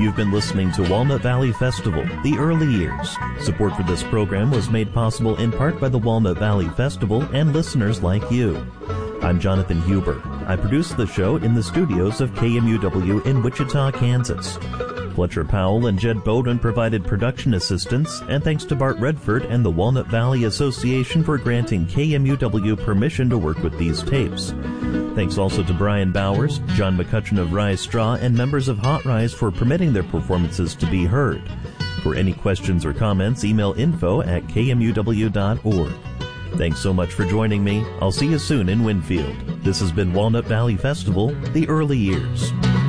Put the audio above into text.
You've been listening to Walnut Valley Festival, The Early Years. Support for this program was made possible in part by the Walnut Valley Festival and listeners like you. I'm Jonathan Huber. I produce the show in the studios of KMUW in Wichita, Kansas. Fletcher Powell and Jed Bowden provided production assistance, and thanks to Bart Redford and the Walnut Valley Association for granting KMUW permission to work with these tapes. Thanks also to Brian Bowers, John McCutcheon of Rye Straw, and members of Hot Rise for permitting their performances to be heard. For any questions or comments, email info@kmuw.org. Thanks so much for joining me. I'll see you soon in Winfield. This has been Walnut Valley Festival, The Early Years.